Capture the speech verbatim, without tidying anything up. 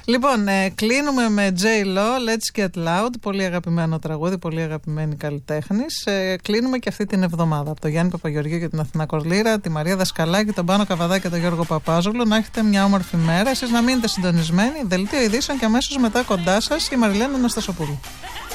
Λοιπόν, ε, κλείνουμε με J-Lo, Let's Get Loud. Πολύ αγαπημένο τραγούδι, πολύ αγαπημένη καλλιτέχνης. Ε, κλείνουμε και αυτή την εβδομάδα. Από τον Γιάννη Παπαγεωργίου και την Αθηνά Κορλήρα, τη Μαρία Δασκαλάκη, τον Πάνο Καβαδά και τον Γιώργο Παπάζογλου. Να έχετε μια όμορφη μέρα. Εσείς να μείνετε συντονισμένοι. Δελτίο ειδήσεων και αμέσως μετά κοντά σας η Μαριλένα Αναστασοπούλου.